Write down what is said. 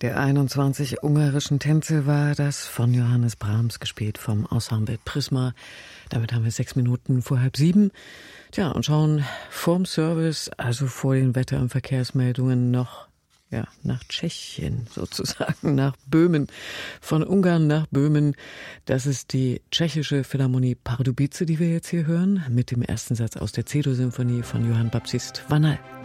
der 21 ungarischen Tänze war das von Johannes Brahms, gespielt vom Ensemble Prisma. Damit haben wir 6 Minuten vor 6:30. Tja, und schauen vorm Service, also vor den Wetter- und Verkehrsmeldungen noch nach Tschechien sozusagen, nach Böhmen. Von Ungarn nach Böhmen. Das ist die tschechische Philharmonie Pardubice, die wir jetzt hier hören, mit dem ersten Satz aus der Cedo-Symphonie von Johann Baptist Vanal.